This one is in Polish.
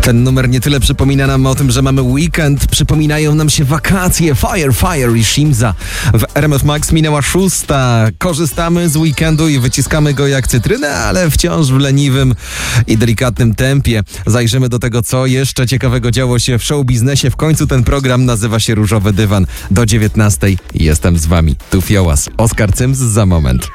Ten numer nie tyle przypomina nam o tym, że mamy weekend, przypominają nam się wakacje. Fire i Shimza. W RMF Max minęła 6. Korzystamy z weekendu i wyciskamy go jak cytrynę, ale wciąż w leniwym i delikatnym tempie. Zajrzymy do tego, co jeszcze ciekawego działo się w show biznesie. W końcu ten program nazywa się Różowy Dywan. Do 19:00 jestem z wami. Tu Fiołas. Oskar Cyms za moment.